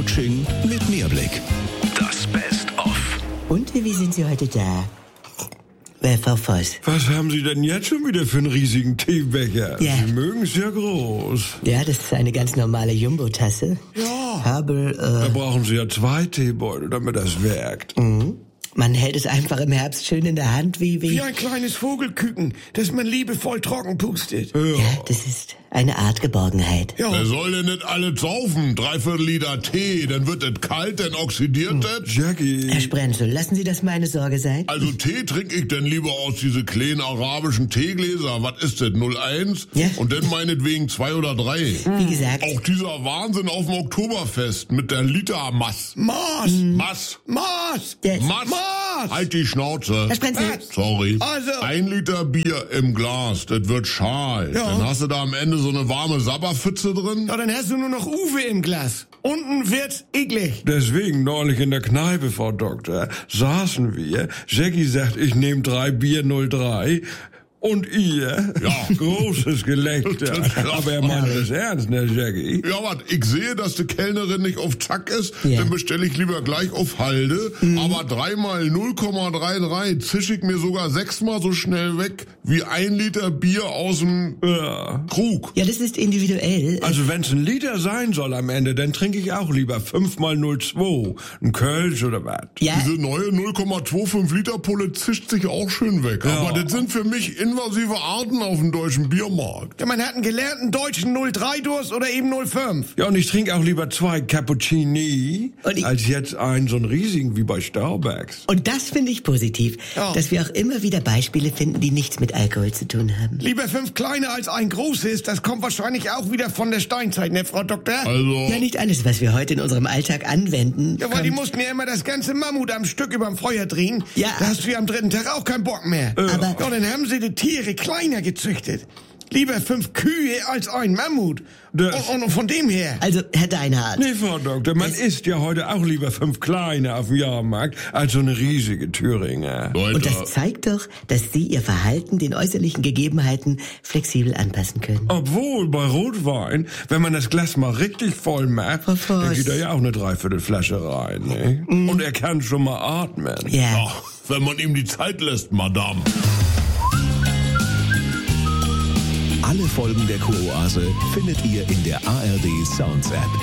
Coaching mit Mehrblick. Das Best-of. Und wie sind Sie heute da? Frau Voss. Was haben Sie denn jetzt schon wieder für einen riesigen Teebecher? Ja. Sie mögen es ja groß. Ja, das ist eine ganz normale Jumbo-Tasse. Ja. Aber, Da brauchen Sie ja 2 Teebeutel, damit das wirkt. man hält es einfach im Herbst schön in der Hand, Wie ein kleines Vogelküken, das man liebevoll trocken pustet. Ja, das ist eine Art Geborgenheit. Ja. Wer soll denn nicht alle saufen? 3/4 Liter Tee, dann wird das kalt, dann oxidiert das. Jackie. Herr Sprenzel, lassen Sie das meine Sorge sein? Also Tee trinke ich denn lieber aus diese kleinen arabischen Teegläser. Was ist das, 01? Ja. Und dann meinetwegen 2 oder 3. Wie gesagt, Auch dieser Wahnsinn auf dem Oktoberfest mit der Litermass. Maß! Mass. Maß! Yes. Mass. Maß! Halt die Schnauze. Herr Sprenzel. Sorry. Also- 1 Liter Bier im Glas, das wird schal. Ja. Dann hast du da am Ende so eine warme Sabberpfütze drin. Ja, dann hast du nur noch Uwe im Glas. Unten wird's eklig. Deswegen neulich in der Kneipe, Frau Doktor, saßen wir. Jackie sagt, ich nehme 3 Bier 03. Und ihr? Ja. Großes Gelächter. Aber er meint das ernst, ne, Jackie? Ja, warte, ich sehe, dass die Kellnerin nicht auf Zack ist, Ja. dann bestelle ich lieber gleich auf Halde, aber 3 mal 0,33 zisch ich mir sogar 6-mal so schnell weg wie 1 Liter Bier aus dem Krug. ja, das ist individuell. Also wenn's ein Liter sein soll am Ende, dann trinke ich auch lieber 5 mal 02. Ein Kölsch oder was? Ja, Diese neue 0,25 Liter Pulle zischt sich auch schön weg, Ja. aber das sind für mich invasive Arten auf dem deutschen Biermarkt. Ja, man hat einen gelernten deutschen 03-Durst oder eben 05. Ja, und ich trinke auch lieber 2 Cappuccini, Und ich- als jetzt einen so einen riesigen wie bei Starbucks. und das finde ich positiv, Ja. dass wir auch immer wieder Beispiele finden, die nichts mit Alkohol zu tun haben. Lieber 5 kleine als ein großes, das kommt wahrscheinlich auch wieder von der Steinzeit, ne, Frau Doktor? Also, Ja, nicht alles, was wir heute in unserem Alltag anwenden. Ja, weil die kommt- mussten ja immer das ganze Mammut am Stück überm Feuer drehen. Ja. Da hast du ja am 3. Tag auch keinen Bock mehr. Aber- Ja, dann haben sie die Tiere kleiner gezüchtet. Lieber 5 Kühe als ein Mammut. Das- Und von dem her. Also, Herr Deinhardt, Nee, Frau Doktor, man isst ja heute auch lieber 5 kleine auf dem Jahrmarkt als so eine riesige Thüringer. Leute, und das zeigt doch, dass Sie Ihr Verhalten den äußerlichen Gegebenheiten flexibel anpassen können. Obwohl bei Rotwein, wenn man das Glas mal richtig voll macht, Frau Voss. dann geht da ja auch eine Dreiviertelflasche rein. Ne? Und er kann schon mal atmen. Ja. ach, wenn man ihm die Zeit lässt, Madame. Alle Folgen der Kuroase findet ihr in der ARD Sounds App.